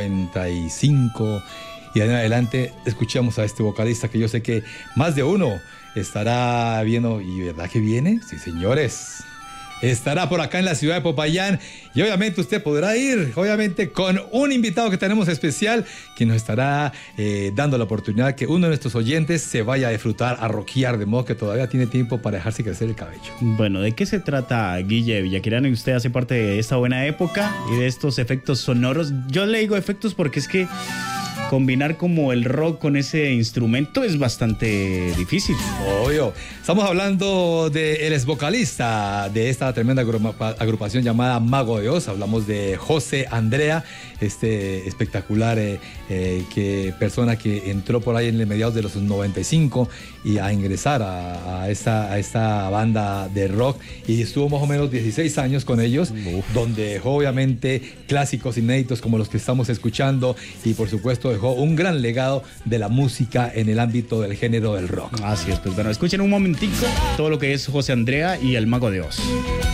95 y en adelante escuchamos a este vocalista que yo sé que más de uno estará viendo. ¿Y verdad que viene? Sí, señores. Estará por acá en la ciudad de Popayán y obviamente usted podrá ir, obviamente con un invitado que tenemos especial que nos estará dando la oportunidad que uno de nuestros oyentes se vaya a disfrutar, a rockear, de modo que todavía tiene tiempo para dejarse crecer el cabello. Bueno, ¿de qué se trata, Guille Villaquirano? Y usted hace parte de esta buena época y de estos efectos sonoros. Yo le digo efectos porque es que combinar como el rock con ese instrumento es bastante difícil. Obvio. Estamos hablando del ex vocalista de esta tremenda agrupación llamada Mago de Oz. Hablamos de José Andrea, este espectacular persona que entró por ahí en el mediados de los 95 y a ingresar a esta banda de rock y estuvo más o menos 16 años con ellos, donde dejó obviamente clásicos inéditos como los que estamos escuchando y por supuesto dejó un gran legado de la música en el ámbito del género del rock. Así es, pues bueno, escuchen un momentico todo lo que es José Andrea y el Mago de Oz.